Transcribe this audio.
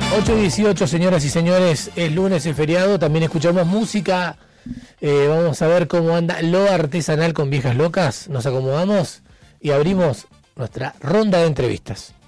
8:18, señoras y señores, es lunes, es feriado, también escuchamos música. Vamos a ver cómo anda lo artesanal con Viejas Locas. Nos acomodamos y abrimos nuestra ronda de entrevistas.